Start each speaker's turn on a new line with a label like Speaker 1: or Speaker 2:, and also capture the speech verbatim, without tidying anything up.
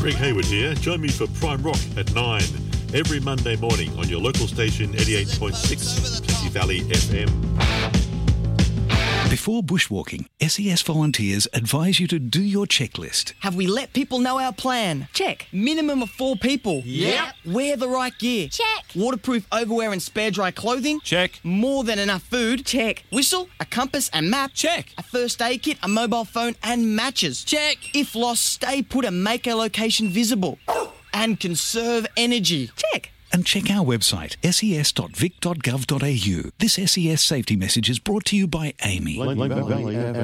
Speaker 1: Greg Hayward here. Join me for Prime Rock at nine every Monday morning on your local station eighty-eight point six Platte Valley F M.
Speaker 2: Before bushwalking, S E S volunteers advise you to do your checklist.
Speaker 3: Have we let people know our plan? Check. Minimum of four people.
Speaker 4: Yep.
Speaker 3: Wear the right gear.
Speaker 4: Check.
Speaker 3: Waterproof overwear and spare dry clothing.
Speaker 5: Check.
Speaker 3: More than enough food.
Speaker 4: Check.
Speaker 3: Whistle, a compass and map.
Speaker 5: Check.
Speaker 3: A first aid kit, a mobile phone and matches.
Speaker 5: Check.
Speaker 3: If lost, stay put and make our location visible. And conserve energy.
Speaker 4: Check.
Speaker 2: And check our website, s e s dot vic dot gov dot a u. This S E S safety message is brought to you by Amy.